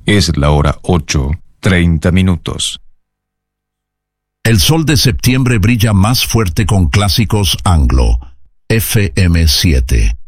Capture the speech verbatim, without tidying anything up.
Es la hora ocho, treinta minutos. El sol de septiembre brilla más fuerte con clásicos Anglo. F M siete.